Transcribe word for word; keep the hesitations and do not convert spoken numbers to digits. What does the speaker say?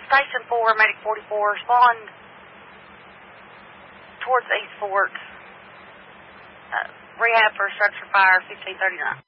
Station four, Medic forty-four, respond towards East Fort. Uh, rehab for structure fire, fifteen thirty-nine.